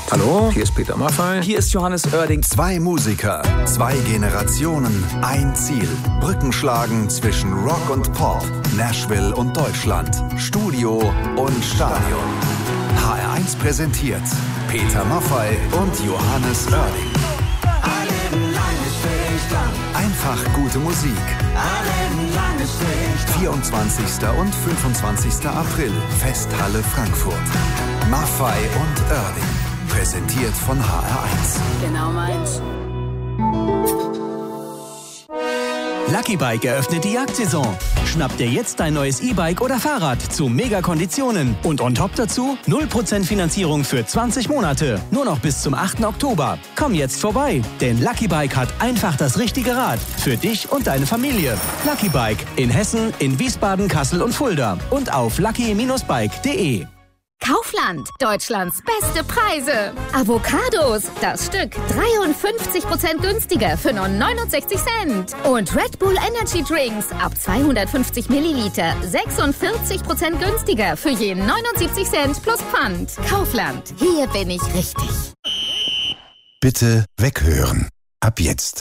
Hallo, hier ist Peter Maffay. Hier ist Johannes Oerding. Zwei Musiker, zwei Generationen, ein Ziel. Brücken schlagen zwischen Rock und Pop, Nashville und Deutschland, Studio und Stadion. HR1 präsentiert Peter Maffay und Johannes Oerding. Einfach gute Musik. 24. und 25. April, Festhalle Frankfurt. Maffay und Oerding. Präsentiert von HR1. Genau meins. Lucky Bike eröffnet die Jagdsaison. Schnapp dir jetzt dein neues E-Bike oder Fahrrad zu Mega-Konditionen. Und on top dazu 0% Finanzierung für 20 Monate. Nur noch bis zum 8. Oktober. Komm jetzt vorbei, denn Lucky Bike hat einfach das richtige Rad. Für dich und deine Familie. Lucky Bike in Hessen, in Wiesbaden, Kassel und Fulda. Und auf lucky-bike.de. Kaufland, Deutschlands beste Preise. Avocados, das Stück 53% günstiger für nur 69 Cent. Und Red Bull Energy Drinks ab 250 Milliliter 46% günstiger für je 79 Cent plus Pfand. Kaufland, hier bin ich richtig. Bitte weghören. Ab jetzt.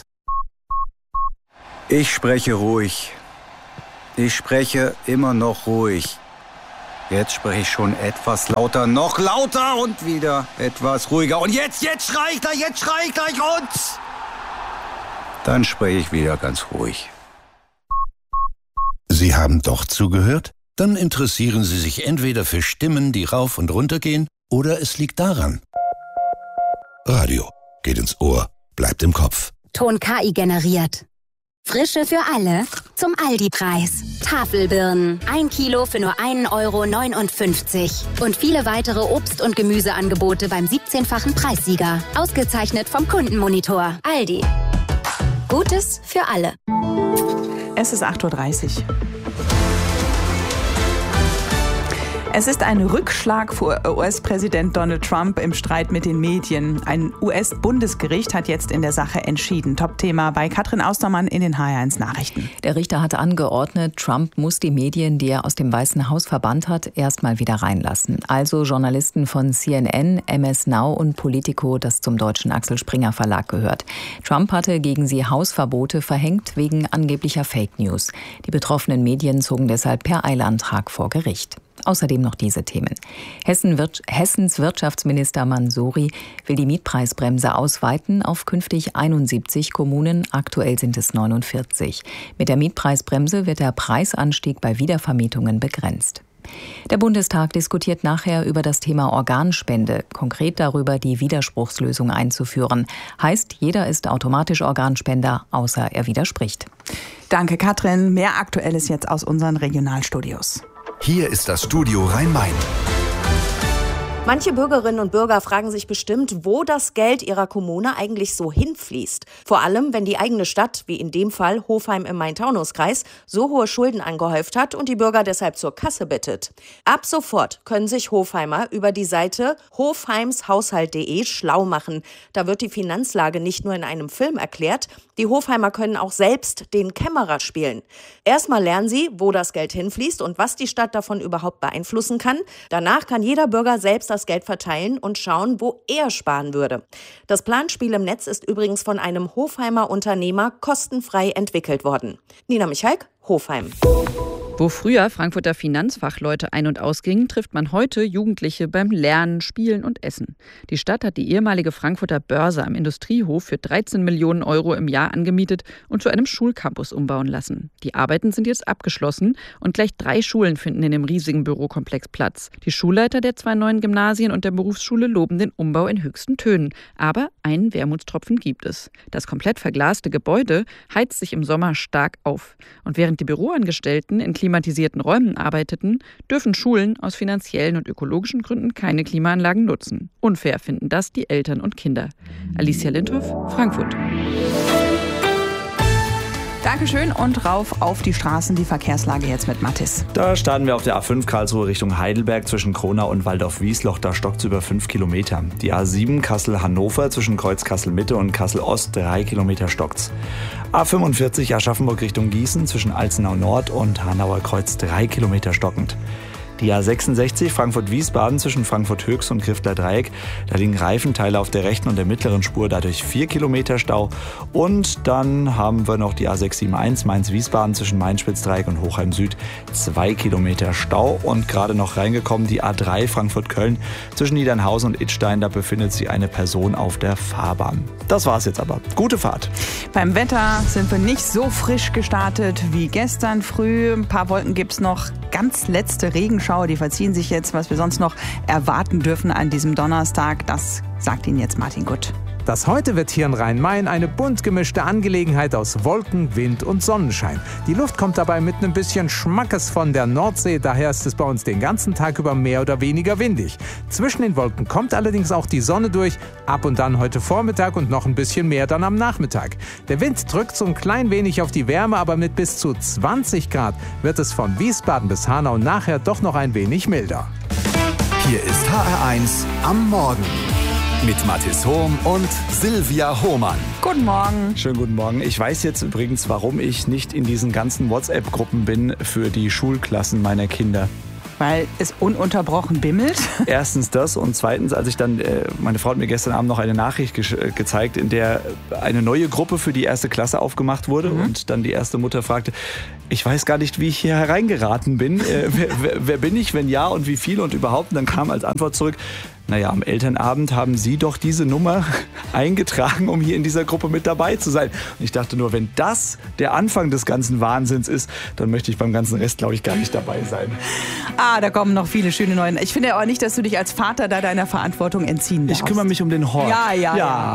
Ich spreche ruhig. Ich spreche immer noch ruhig. Jetzt spreche ich schon etwas lauter, noch lauter und wieder etwas ruhiger. Und jetzt schrei ich gleich und... Dann spreche ich wieder ganz ruhig. Sie haben doch zugehört? Dann interessieren Sie sich entweder für Stimmen, die rauf und runter gehen, oder es liegt daran. Radio geht ins Ohr, bleibt im Kopf. Ton KI generiert. Frische für alle zum Aldi-Preis. Tafelbirnen, 1 Kilo für nur 1,59 € und viele weitere Obst- und Gemüseangebote beim 17-fachen Preissieger. Ausgezeichnet vom Kundenmonitor. Aldi. Gutes für alle. Es ist 8:30 Uhr. Es ist ein Rückschlag für US-Präsident Donald Trump im Streit mit den Medien. Ein US-Bundesgericht hat jetzt in der Sache entschieden. Top-Thema bei Katrin Austermann in den HR1 Nachrichten. Der Richter hatte angeordnet, Trump muss die Medien, die er aus dem Weißen Haus verbannt hat, erstmal wieder reinlassen. Also Journalisten von CNN, MS Now und Politico, das zum deutschen Axel Springer Verlag gehört. Trump hatte gegen sie Hausverbote verhängt wegen angeblicher Fake News. Die betroffenen Medien zogen deshalb per Eilantrag vor Gericht. Außerdem noch diese Themen. Hessens Wirtschaftsminister Mansouri will die Mietpreisbremse ausweiten auf künftig 71 Kommunen. Aktuell sind es 49. Mit der Mietpreisbremse wird der Preisanstieg bei Wiedervermietungen begrenzt. Der Bundestag diskutiert nachher über das Thema Organspende, konkret darüber, die Widerspruchslösung einzuführen. Heißt, jeder ist automatisch Organspender, außer er widerspricht. Danke, Katrin. Mehr Aktuelles jetzt aus unseren Regionalstudios. Hier ist das Studio Rhein-Main. Manche Bürgerinnen und Bürger fragen sich bestimmt, wo das Geld ihrer Kommune eigentlich so hinfließt. Vor allem, wenn die eigene Stadt, wie in dem Fall Hofheim im Main-Taunus-Kreis, so hohe Schulden angehäuft hat und die Bürger deshalb zur Kasse bittet. Ab sofort können sich Hofheimer über die Seite hofheimshaushalt.de schlau machen. Da wird die Finanzlage nicht nur in einem Film erklärt, die Hofheimer können auch selbst den Kämmerer spielen. Erstmal lernen sie, wo das Geld hinfließt und was die Stadt davon überhaupt beeinflussen kann. Danach kann jeder Bürger selbst das Geld verteilen und schauen, wo er sparen würde. Das Planspiel im Netz ist übrigens von einem Hofheimer Unternehmer kostenfrei entwickelt worden. Nina Michalk, Hofheim. Wo früher Frankfurter Finanzfachleute ein- und ausgingen, trifft man heute Jugendliche beim Lernen, Spielen und Essen. Die Stadt hat die ehemalige Frankfurter Börse am Industriehof für 13 Millionen € im Jahr angemietet und zu einem Schulcampus umbauen lassen. Die Arbeiten sind jetzt abgeschlossen und gleich 3 Schulen finden in dem riesigen Bürokomplex Platz. Die Schulleiter der 2 neuen Gymnasien und der Berufsschule loben den Umbau in höchsten Tönen. Aber einen Wermutstropfen gibt es. Das komplett verglaste Gebäude heizt sich im Sommer stark auf. Und während die Büroangestellten in klimatisierten Räumen arbeiteten, dürfen Schulen aus finanziellen und ökologischen Gründen keine Klimaanlagen nutzen. Unfair finden das die Eltern und Kinder. Alicia Lindhoff, Frankfurt. Dankeschön und rauf auf die Straßen. Die Verkehrslage jetzt mit Mathis. Da starten wir auf der A5 Karlsruhe Richtung Heidelberg zwischen Kronau und Waldorf-Wiesloch. Da stockt es über 5 Kilometer. Die A7 Kassel-Hannover zwischen Kreuz Kassel-Mitte und Kassel-Ost 3 Kilometer stockt's. A45 Aschaffenburg Richtung Gießen zwischen Alzenau Nord und Hanauer Kreuz 3 Kilometer stockend. Die A66 Frankfurt-Wiesbaden zwischen Frankfurt-Höchst und Grifteler Dreieck. Da liegen Reifenteile auf der rechten und der mittleren Spur, dadurch 4 Kilometer Stau. Und dann haben wir noch die A671 Mainz-Wiesbaden zwischen Main-Spitz-Dreieck und Hochheim Süd. 2 Kilometer Stau. Und gerade noch reingekommen die A3 Frankfurt-Köln zwischen Niedernhausen und Idstein. Da befindet sich eine Person auf der Fahrbahn. Das war's jetzt aber. Gute Fahrt. Beim Wetter sind wir nicht so frisch gestartet wie gestern früh. Ein paar Wolken gibt's noch. Ganz letzte Regenschauer, die verziehen sich jetzt. Was wir sonst noch erwarten dürfen an diesem Donnerstag, das sagt Ihnen jetzt Martin Gutt. Das heute wird hier in Rhein-Main eine bunt gemischte Angelegenheit aus Wolken, Wind und Sonnenschein. Die Luft kommt dabei mit einem bisschen Schmackes von der Nordsee, daher ist es bei uns den ganzen Tag über mehr oder weniger windig. Zwischen den Wolken kommt allerdings auch die Sonne durch, ab und dann heute Vormittag und noch ein bisschen mehr dann am Nachmittag. Der Wind drückt so ein klein wenig auf die Wärme, aber mit bis zu 20 Grad wird es von Wiesbaden bis Hanau nachher doch noch ein wenig milder. Hier ist HR1 am Morgen mit Mathis Hohm und Silvia Hohmann. Guten Morgen. Schönen guten Morgen. Ich weiß jetzt übrigens, warum ich nicht in diesen ganzen WhatsApp-Gruppen bin für die Schulklassen meiner Kinder. Weil es ununterbrochen bimmelt? Erstens das und zweitens, als ich dann, meine Frau hat mir gestern Abend noch eine Nachricht gezeigt, in der eine neue Gruppe für die erste Klasse aufgemacht wurde und dann die erste Mutter fragte, ich weiß gar nicht, wie ich hier hereingeraten bin. Wer bin ich, wenn ja und wie viel und überhaupt? Und dann kam als Antwort zurück, naja, am Elternabend haben Sie doch diese Nummer eingetragen, um hier in dieser Gruppe mit dabei zu sein. Und ich dachte nur, wenn das der Anfang des ganzen Wahnsinns ist, dann möchte ich beim ganzen Rest, glaube ich, gar nicht dabei sein. Da kommen noch viele schöne neue. Ich finde aber nicht, dass du dich als Vater da deiner Verantwortung entziehen darfst. Ich kümmere mich um den Hort. Ja.